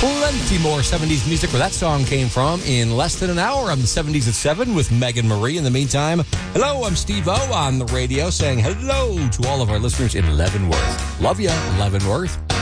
Plenty more 70s music where that song came from in less than an hour on the 70s at 7 with Megan Marie. In the meantime, hello, I'm Steve-O on the radio saying hello to all of our listeners in Leavenworth. Love ya, Leavenworth.